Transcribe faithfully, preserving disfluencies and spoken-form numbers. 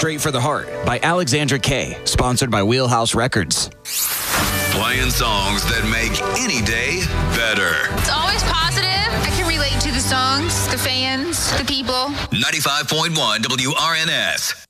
Straight for the Heart by Alexandra Kay, sponsored by Wheelhouse Records. Playing songs that make any day better. It's always positive. I can relate to the songs, the fans, the people. ninety-five point one W R N S.